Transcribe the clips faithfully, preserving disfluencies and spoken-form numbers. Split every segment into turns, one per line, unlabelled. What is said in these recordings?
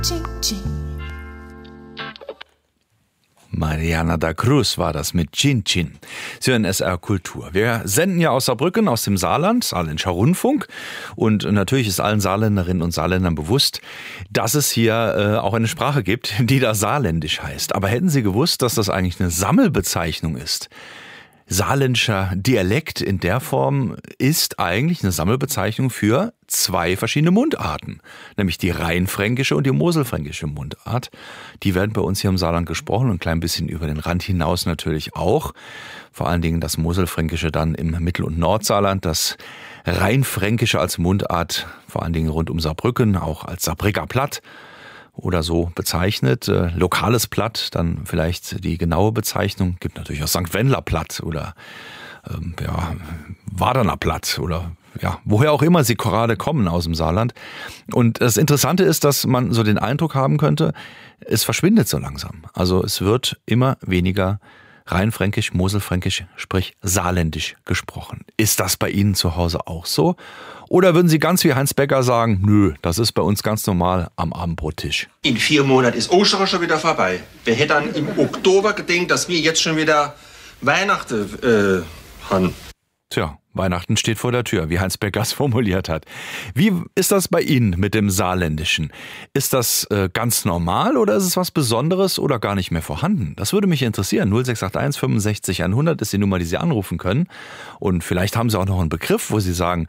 Mariana da Cruz war das mit Chin Chin. Sie hören S R Kultur. Wir senden ja aus Saarbrücken, aus dem Saarland, Saarländischer Rundfunk. Und natürlich ist allen Saarländerinnen und Saarländern bewusst, dass es hier äh, auch eine Sprache gibt, die da Saarländisch heißt. Aber hätten Sie gewusst, dass das eigentlich eine Sammelbezeichnung ist? Saarländischer Dialekt in der Form ist eigentlich eine Sammelbezeichnung für zwei verschiedene Mundarten, nämlich die rheinfränkische und die moselfränkische Mundart. Die werden bei uns hier im Saarland gesprochen und ein klein bisschen über den Rand hinaus natürlich auch. Vor allen Dingen das moselfränkische dann im Mittel- und Nordsaarland, das rheinfränkische als Mundart, vor allen Dingen rund um Saarbrücken, auch als Saarbrücker Platt oder so bezeichnet. Äh, lokales Platt, dann vielleicht die genaue Bezeichnung. Gibt natürlich auch Sankt Wendler Platt oder ähm, ja, Waderner Platt oder ja, woher auch immer sie gerade kommen aus dem Saarland. Und das Interessante ist, dass man so den Eindruck haben könnte, es verschwindet so langsam. Also es wird immer weniger rheinfränkisch, moselfränkisch, sprich saarländisch gesprochen. Ist das bei Ihnen zu Hause auch so? Oder würden Sie ganz wie Heinz Becker sagen, nö, das ist bei uns ganz normal am Abendbrottisch?
In vier Monaten ist Ostern schon wieder vorbei. Wer hätte dann im Oktober gedacht, dass wir jetzt schon wieder Weihnachten äh, haben?
Tja, Weihnachten steht vor der Tür, wie Heinz Becker es formuliert hat. Wie ist das bei Ihnen mit dem Saarländischen? Ist das äh, ganz normal oder ist es was Besonderes oder gar nicht mehr vorhanden? Das würde mich interessieren. null sechs acht eins fünfundsechzig hundert ist die Nummer, die Sie anrufen können. Und vielleicht haben Sie auch noch einen Begriff, wo Sie sagen,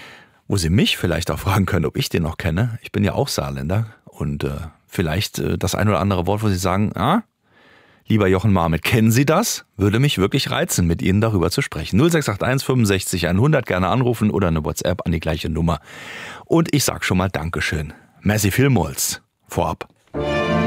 wo Sie mich vielleicht auch fragen können, ob ich den noch kenne. Ich bin ja auch Saarländer und äh, vielleicht äh, das ein oder andere Wort, wo Sie sagen, ah, lieber Jochen Marmit, kennen Sie das? Würde mich wirklich reizen, mit Ihnen darüber zu sprechen. null sechs acht eins fünfundsechzig hundert, gerne anrufen oder eine WhatsApp an die gleiche Nummer. Und ich sag schon mal Dankeschön. Merci vielmals. Vorab.